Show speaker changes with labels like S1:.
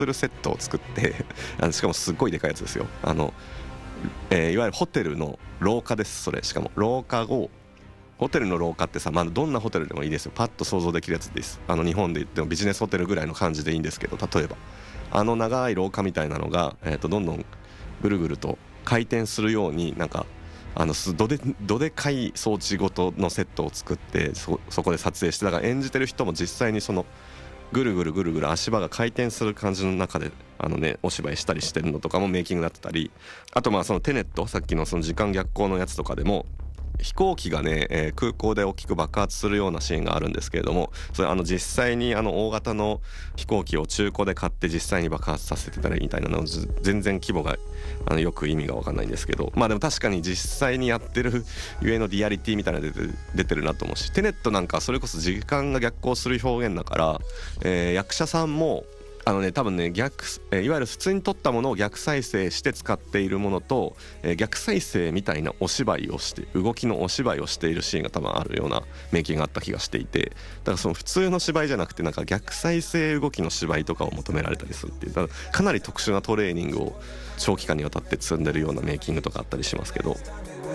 S1: するセットを作ってしかもすっごいでかいやつですよ。いわゆるホテルの廊下です。それしかも廊下をホテルの廊下ってさ、どんなホテルでもいいですよ。パッと想像できるやつです。日本で言ってもビジネスホテルぐらいの感じでいいんですけど、例えば長い廊下みたいなのが、どんどんぐるぐると回転するようにどでかい装置ごとのセットを作って、そこで撮影して、だから演じてる人も実際にそのぐるぐるぐるぐる足場が回転する感じの中でお芝居したりしてるのとかもメイキングだったり、あとそのテネット、さっきのその時間逆行のやつとかでも飛行機がね、空港で大きく爆発するようなシーンがあるんですけれども、それ実際に大型の飛行機を中古で買って実際に爆発させてたらみたいなの、全然規模がよく意味が分かんないんですけど、でも確かに実際にやってるゆえのリアリティみたいなの出てるなと思うし、テネットなんかそれこそ時間が逆行する表現だから、役者さんも多分ねいわゆる普通に撮ったものを逆再生して使っているものと、逆再生みたいなお芝居をして動きのお芝居をしているシーンが多分あるようなメイキングがあった気がしていて、だからその普通の芝居じゃなくて逆再生動きの芝居とかを求められたりするっていう、だからかなり特殊なトレーニングを長期間にわたって積んでるようなメイキングとかあったりしますけど、